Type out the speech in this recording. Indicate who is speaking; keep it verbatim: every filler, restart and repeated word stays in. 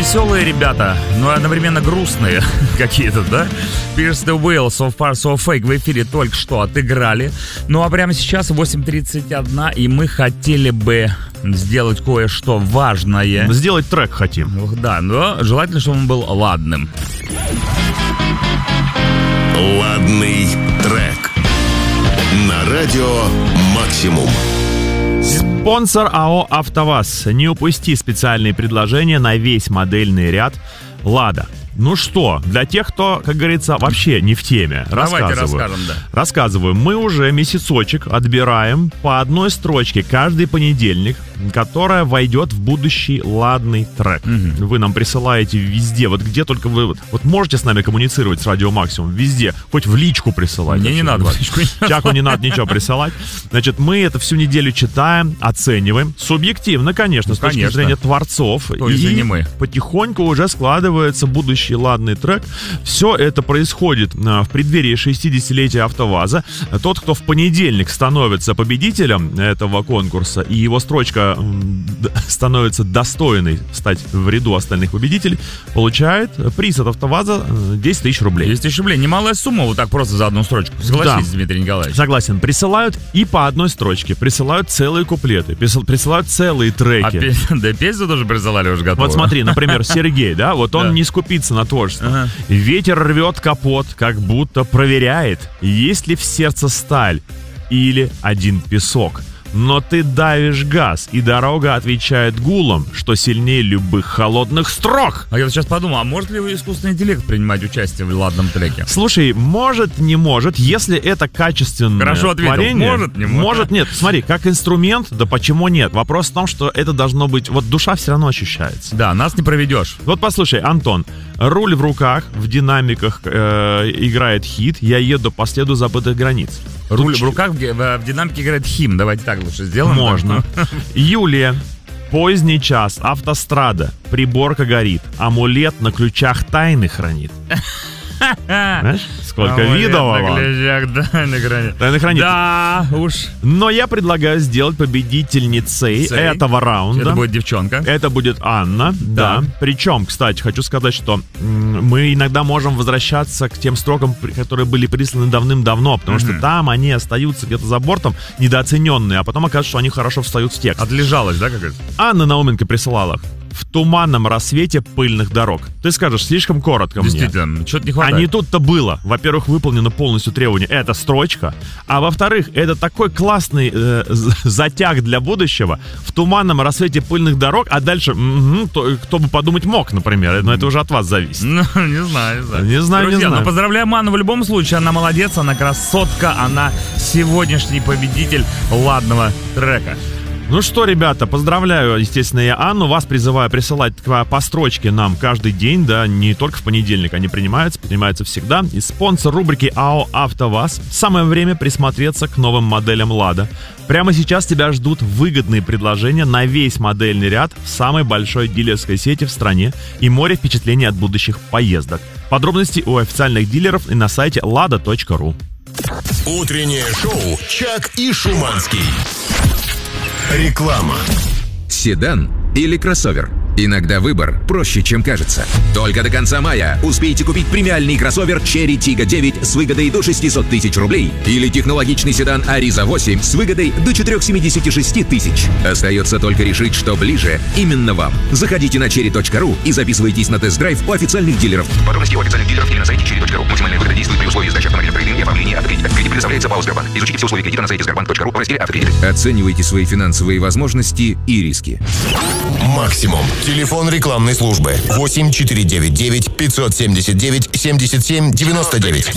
Speaker 1: веселые ребята, но одновременно грустные какие-то, да? Pierce the Veil, So Far So Fake в эфире только что отыграли. Ну а прямо сейчас восемь тридцать один, и мы хотели бы сделать кое-что важное.
Speaker 2: Сделать трек хотим.
Speaker 1: Да, но желательно, чтобы он был ладным.
Speaker 3: Ладный трек на радио «Максимум».
Speaker 2: Спонсор АО «АвтоВАЗ». Не упусти специальные предложения на весь модельный ряд «Лада». Ну что, для тех, кто, как говорится, вообще не в теме,
Speaker 1: давайте
Speaker 2: рассказываю.
Speaker 1: расскажем, да.
Speaker 2: Рассказываю. Мы уже месяцочек отбираем по одной строчке каждый понедельник, которая войдет в будущий ладный трек. Угу. Вы нам присылаете везде, вот где только вы... Вот можете с нами коммуницировать с Радио Максимум, везде, хоть в личку присылайте.
Speaker 1: Мне не надо в личку.
Speaker 2: Чаку не надо ничего присылать. Значит, мы это всю неделю читаем, оцениваем. Субъективно, конечно, с точки зрения творцов.
Speaker 1: То есть не мы.
Speaker 2: Потихоньку уже складывается будущий ладный трек. Все это происходит в преддверии шестидесятилетия АвтоВАЗа. Тот, кто в понедельник становится победителем этого конкурса, и его строчка становится достойной стать в ряду остальных победителей, получает приз от АвтоВАЗа десять тысяч рублей.
Speaker 1: десять тысяч рублей. Немалая сумма вот так просто за одну строчку. Согласитесь, да. Дмитрий Николаевич?
Speaker 2: Согласен. Присылают и по одной строчке. Присылают целые куплеты. Присылают целые треки.
Speaker 1: А, да, песню тоже присылали уже готовы.
Speaker 2: Вот смотри, например, Сергей, да, вот он не скупится на творчество. Ага. Ветер рвет капот, как будто проверяет, есть ли в сердце сталь или один песок. Но ты давишь газ, и дорога отвечает гулом, что сильнее любых холодных строк.
Speaker 1: А я вот сейчас подумал, а может ли искусственный интеллект принимать участие в ладном треке?
Speaker 2: Слушай, может, не может, если это качественное
Speaker 1: Хорошо ответил.
Speaker 2: творение.
Speaker 1: Может, не может.
Speaker 2: Может, нет. Смотри, как инструмент, да почему нет? Вопрос в том, что это должно быть... Вот душа все равно ощущается.
Speaker 1: Да, нас не проведешь.
Speaker 2: Вот послушай, Антон, руль в руках, в динамиках э, играет хит, я еду по следу забытых границ.
Speaker 1: Руль
Speaker 2: Тут
Speaker 1: в руках, в, в динамике играет хим. Давайте так лучше сделаем.
Speaker 2: Можно. Юлия. Поздний час. Автострада. Приборка горит. Амулет на ключах тайны хранит. Знаешь, сколько видов вам. Тайны хранит.
Speaker 1: Да, уж.
Speaker 2: Но я предлагаю сделать победительницей Цей. этого раунда.
Speaker 1: Это будет девчонка.
Speaker 2: Это будет Анна. Да. да. Причем, кстати, хочу сказать, что мы иногда можем возвращаться к тем строкам, которые были присланы давным-давно, потому mm-hmm. что там они остаются где-то за бортом, недооцененные, а потом оказывается, что они хорошо встают в текст.
Speaker 1: Отлежалась, да, как это?
Speaker 2: Анна Науменко присылала. В туманном рассвете пыльных дорог. Ты скажешь, слишком коротко мне.
Speaker 1: Действительно, что-то не хватает.
Speaker 2: А не тут-то было. Во-первых, выполнено полностью требование. Это строчка. А во-вторых, это такой классный э, затяг для будущего. В туманном рассвете пыльных дорог. А дальше, угу, то, кто бы подумать мог, например. Но это уже от вас зависит.
Speaker 1: Ну, не знаю, не знаю.
Speaker 2: Не знаю,
Speaker 1: Друзья,
Speaker 2: не знаю.
Speaker 1: ну поздравляем Анну в любом случае. Она молодец, она красотка. Она сегодняшний победитель ладного трека.
Speaker 2: Ну что, ребята, поздравляю, естественно, я Анну. Вас призываю присылать по строчке нам каждый день, да, не только в понедельник они принимаются, принимаются всегда. И спонсор рубрики АО «АвтоВАЗ». Самое время присмотреться к новым моделям «Лада». Прямо сейчас тебя ждут выгодные предложения на весь модельный ряд в самой большой дилерской сети в стране и море впечатлений от будущих поездок. Подробности у официальных дилеров и на сайте лада точка ру.
Speaker 3: Утреннее шоу «Чак и Шуманский». Реклама.
Speaker 4: Седан или кроссовер? Иногда выбор проще, чем кажется. Только до конца мая успейте купить премиальный кроссовер Cherry Tiggo девять с выгодой до шестьсот тысяч рублей или технологичный седан Ariza восемь с выгодой до четыреста семьдесят шесть тысяч. Остается только решить, что ближе именно вам. Заходите на черри точка ру и записывайтесь на тест-драйв у официальных дилеров. Подробности у официальных дилеров или на сайте черри точка ру. Максимальная выгода действует при условии сдачи автомобиля в трейдинг и оформлении автокредита. Кредит предоставляется ПАО «Сбербанк». Изучите все условия кредита на сайте сбербанк точка ру в разделе «Автокредит». Оценивайте свои финансовые возможности и риски.
Speaker 3: Максимум. Телефон рекламной службы восемь четыре девять девять пятьсот семьдесят девять семьдесят семь девяносто девять.